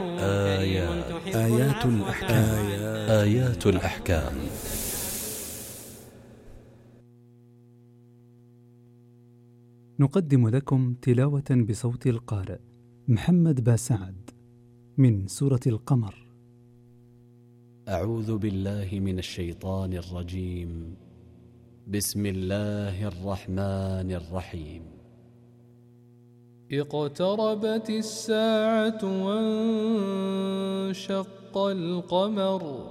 آيات الأحكام. نقدم لكم تلاوة بصوت القارئ محمد باسعد من سورة القمر. أعوذ بالله من الشيطان الرجيم. بسم الله الرحمن الرحيم. اقتربت الساعة وانشق القمر